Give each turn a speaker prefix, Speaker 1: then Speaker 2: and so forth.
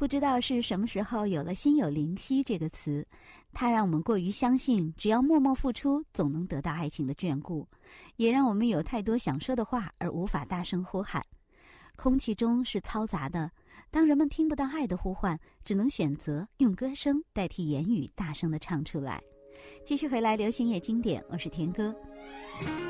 Speaker 1: 不知道是什么时候有了心有灵犀这个词，它让我们过于相信只要默默付出总能得到爱情的眷顾，也让我们有太多想说的话而无法大声呼喊。空气中是嘈杂的，当人们听不到爱的呼唤，只能选择用歌声代替言语大声地唱出来。继续回来流行乐经典，我是田哥。